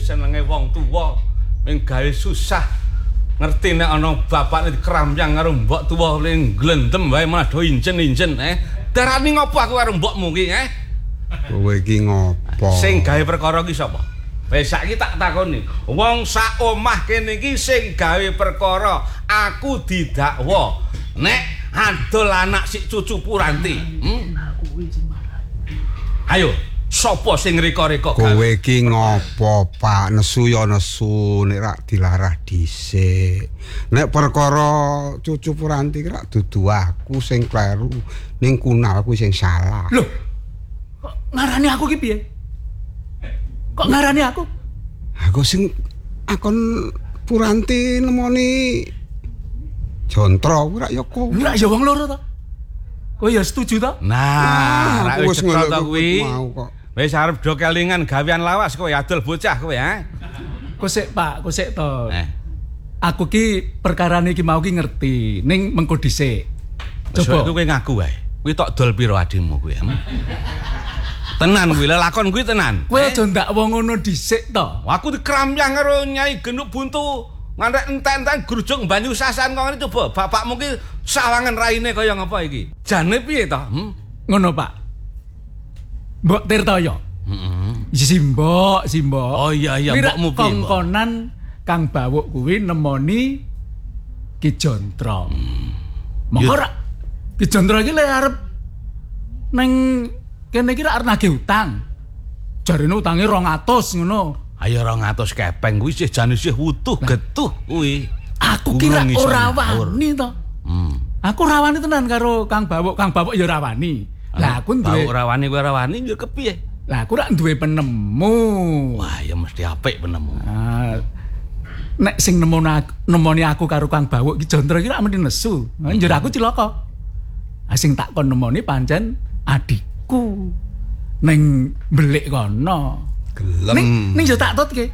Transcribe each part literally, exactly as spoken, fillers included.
senenge wong tuwa, ming gawe susah. Ngerti nek ana bapakne dikeramyang karo mbok tuwa ning glendem wae malah do injen-injen eh. Darani ngopo aku karo mbokmu ki eh? Kowe iki ngopo? Sing gawe perkara ki sapa? Wis saiki tak takoni. Wong sak omah kene iki sing gawe perkara aku didakwa. Nek adol anak si cucu Puranti. Hmm? Ayo, sapa sing reka-reka? Kowe iki ngopo, Pak? Nesu ya nesu, nek rak dilarah dhisik. Nek perkara cucu Puranti rak dudu aku sing kleru, ning kunal aku sing salah. Loh. Kok ngarani aku ki piye? Kok ngarani aku? Aku sing akon Puranti nemoni Jontro kuwi rak ya kowe. Ora ya wong loro to. Kowe ya setuju to? Nah, rak wis ngono to kuwi. mau kok. Wis arep do kelingan gawean lawas kowe adol bocah kowe ha. Kok sik Pak, kok sik to. Eh. Aku ki perkarane iki mau ki ngerti, ning mengko dhisik. Coba kowe ngaku wae. Kuwi tok dol piro adikmu kuwi? Hmm? Tenan kuwi, lakon kuwi tenan. Kowe aja ndak wong ngono dhisik to. Aku dikeramyang karo Nyai Genuk Buntu. Ngantek entek-entek grujung banyu sasan kok ngene coba bapakmu ki sawangan raine kaya ngapa iki? Jane piye to? Hmm? Ngono Pak. Mbok Tirtaya. Heeh. Simbok, simbok. Oh iya iya mbokmu piye? Kongkonan Kang Bawuk kuwi nemoni Ki Jontro. Monggo ra Ki Jontro iki lek arep nang kene iki arep nagih utang. Jarine utange rong atus ngono. Ayo rong atus kepeng kuwi sih jane sih wutuh getuh kuwi. Aku kira ora wani to. Hmm. Aku rawani tenan karo Kang Bawuk, Kang Bawuk ya rawani. Lah aku duwe ora wani kowe ora wani ya kepiye? Lah aku rak duwe penemu. Wah, ya mesti apik penemu. Nah, nek sing nemoni aku, nemoni aku karo Kang Bawuk iki Jontro iki rak mesti nesu. Njur aku cilaka. Ah sing tak kon nemoni pancen adikku. Ning mbelik kono. Gelem. Ning ning yo tak tutke.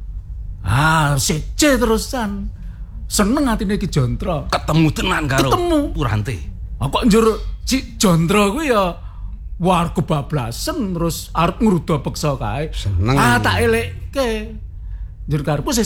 Ah, sece terusan. Seneng atine Ki Jontro. Ketemu tenan karo Ketemu. Puranti. Ah kok njur si Jontro kuwi ya war kebablasen terus arep ngruda peksa kae. Seneng. Ah tak elekke. Njur karepku